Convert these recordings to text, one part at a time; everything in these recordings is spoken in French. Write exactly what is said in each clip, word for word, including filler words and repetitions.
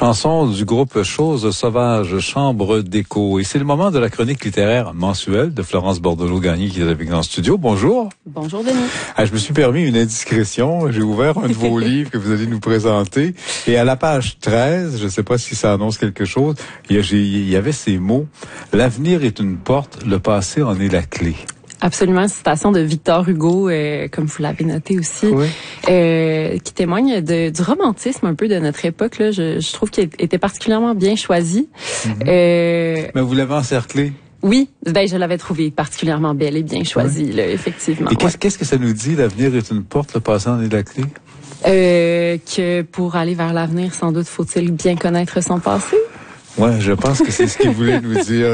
Chanson du groupe Chose Sauvage, Chambre d'écho. Et c'est le moment de la chronique littéraire mensuelle de Florence Bordelot-Gagné qui est avec nous en studio. Bonjour. Bonjour Denis. Ah, je me suis permis une indiscrétion. J'ai ouvert un de vos livres que vous allez nous présenter. Et à la page treize, je ne sais pas si ça annonce quelque chose, il y, a, il y avait ces mots. L'avenir est une porte, le passé en est la clé. Absolument, une citation de Victor Hugo, euh, comme vous l'avez noté aussi, oui. euh, qui témoigne de, du romantisme un peu de notre époque. Là, je, je trouve qu'il était particulièrement bien choisi. Mm-hmm. Euh, Mais vous l'avez encerclé. Oui, ben je l'avais trouvé particulièrement belle et bien choisie, oui. là, effectivement. Et qu'est-ce, ouais. qu'est-ce que ça nous dit, l'avenir est une porte, le passé en est la clé? Euh, que pour aller vers l'avenir, sans doute faut-il bien connaître son passé. Ouais, je pense que c'est ce qu'il voulait nous dire.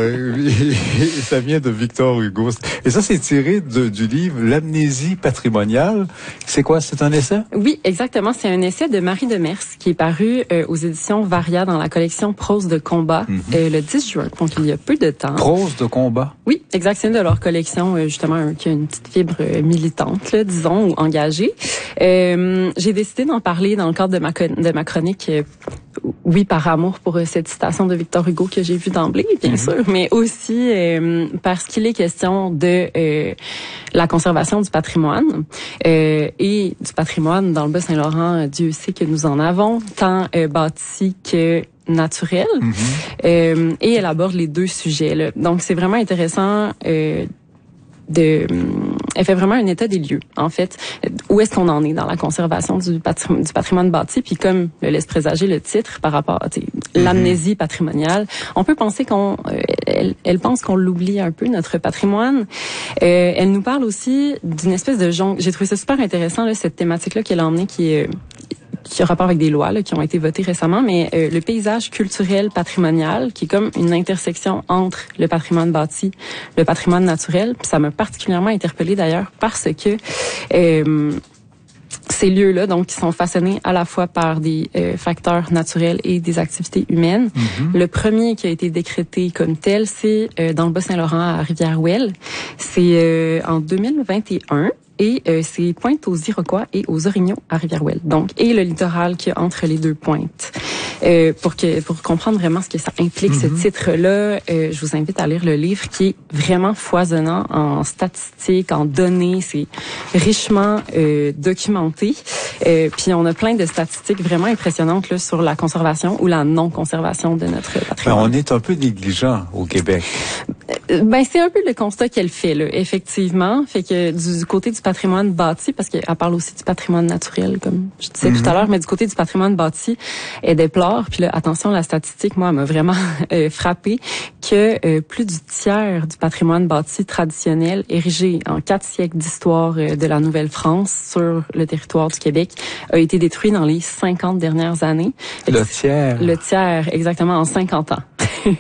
Et ça vient de Victor Hugo. Et ça, c'est tiré de, du livre L'amnésie patrimoniale. C'est quoi? C'est un essai? Oui, exactement. C'est un essai de Marie Demers qui est paru euh, aux éditions Varia dans la collection Prose de combat mm-hmm. euh, le dix juin. Donc, il y a peu de temps. Prose de combat? Oui, exact. C'est une de leur collection, euh, justement, un, qui a une petite fibre euh, militante, là, disons, ou engagée. Euh, j'ai décidé d'en parler dans le cadre de ma, de ma chronique euh, oui, par amour pour euh, cette citation de Victor Hugo que j'ai vue d'emblée, bien mm-hmm. sûr, mais aussi euh, parce qu'il est question de euh, la conservation du patrimoine euh, et du patrimoine dans le Bas-Saint-Laurent. Dieu sait que nous en avons, tant euh, bâti que naturel. Mm-hmm. Euh, et elle aborde les deux sujets. Là. Donc, c'est vraiment intéressant euh, de... Elle fait vraiment un état des lieux, en fait. Où est-ce qu'on en est dans la conservation du patrimoine, du patrimoine bâti? Puis comme le laisse présager le titre par rapport à mm-hmm. l'amnésie patrimoniale, on peut penser qu'on... Euh, elle, elle pense qu'on l'oublie un peu, notre patrimoine. Euh, elle nous parle aussi d'une espèce de jongle. J'ai trouvé ça super intéressant, là, cette thématique-là qu'elle a emmenée, qui est... qui a rapport avec des lois là, qui ont été votées récemment, mais euh, le paysage culturel patrimonial, qui est comme une intersection entre le patrimoine bâti, le patrimoine naturel. Puis ça m'a particulièrement interpellée d'ailleurs parce que euh, ces lieux-là, donc, qui sont façonnés à la fois par des euh, facteurs naturels et des activités humaines. Mm-hmm. Le premier qui a été décrété comme tel, c'est euh, dans le Bas-Saint-Laurent à Rivière-Ouelle. C'est euh, en deux mille vingt et un. Et euh, c'est Pointe aux Iroquois et aux Orignaux à Rivière-Ouelle. Donc, et le littoral qui est entre les deux pointes. Euh, pour que pour comprendre vraiment ce que ça implique, mm-hmm. ce titre-là, euh, je vous invite à lire le livre qui est vraiment foisonnant en statistiques, en données. C'est richement euh, documenté. Euh, puis on a plein de statistiques vraiment impressionnantes là, sur la conservation ou la non-conservation de notre patrimoine. Ben, on est un peu négligent au Québec. Ben c'est un peu le constat qu'elle fait là, effectivement. Fait que du côté du patrimoine bâti, parce qu'elle parle aussi du patrimoine naturel, comme je disais mm-hmm. tout à l'heure, mais du côté du patrimoine bâti, elle déplore. Puis là, attention, la statistique, moi, elle m'a vraiment euh, frappée que euh, plus du tiers du patrimoine bâti traditionnel érigé en quatre siècles d'histoire euh, de la Nouvelle-France sur le territoire du Québec a été détruit dans les cinquante dernières années. Le tiers. Le tiers, exactement, en cinquante ans.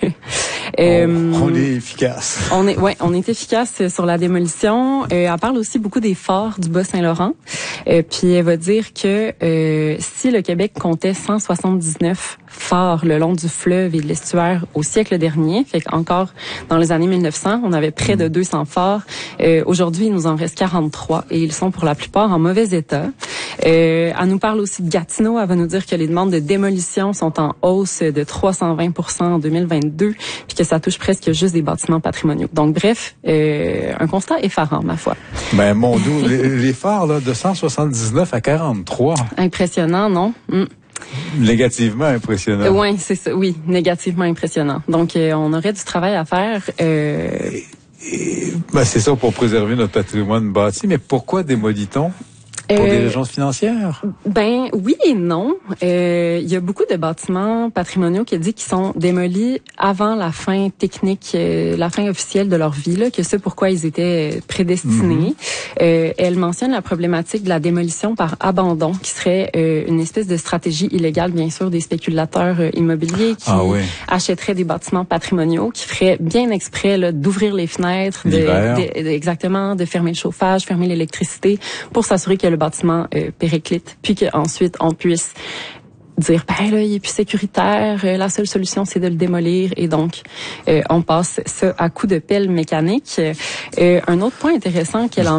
Euh, on, on est efficace. On est, ouais, on est efficace sur la démolition. Euh, elle parle aussi beaucoup des forts du Bas-Saint-Laurent. Euh, puis elle va dire que euh, si le Québec comptait cent soixante-dix-neuf forts le long du fleuve et de l'estuaire au siècle dernier, fait qu'encore dans les années mille neuf cents, on avait près de deux cents forts. Euh, aujourd'hui, il nous en reste quarante-trois et ils sont pour la plupart en mauvais état. Euh, elle nous parle aussi de Gatineau. Elle va nous dire que les demandes de démolition sont en hausse de trois cent vingt pour cent en deux mille vingt-deux, puis que ça touche presque juste des bâtiments patrimoniaux. Donc bref, euh, un constat effarant, ma foi. Ben mon Dieu, les, les phares là, de cent soixante-dix-neuf à quarante-trois. Impressionnant, non? Mm. Négativement impressionnant. Oui, c'est ça. Oui, négativement impressionnant. Donc euh, on aurait du travail à faire. Euh... Et, et, ben, c'est ça pour préserver notre patrimoine bâti. Mais pourquoi démolit-on? Pour des raisons financières? Ben oui et non. Euh, il y a beaucoup de bâtiments patrimoniaux qui disent qu'ils sont démolis avant la fin technique, euh, la fin officielle de leur vie, là, que c'est pourquoi ils étaient prédestinés. Mm-hmm. Euh, elle mentionne la problématique de la démolition par abandon, qui serait euh, une espèce de stratégie illégale, bien sûr, des spéculateurs euh, immobiliers qui ah, oui. achèteraient des bâtiments patrimoniaux, qui feraient bien exprès là, d'ouvrir les fenêtres, de, de, de, exactement, de fermer le chauffage, fermer l'électricité, pour s'assurer que le bâtiment euh, périclite, puis qu'ensuite on puisse dire ben là il est plus sécuritaire, euh, la seule solution c'est de le démolir et donc euh, on passe ça à coup de pelle mécanique. Euh, un autre point intéressant qu'elle en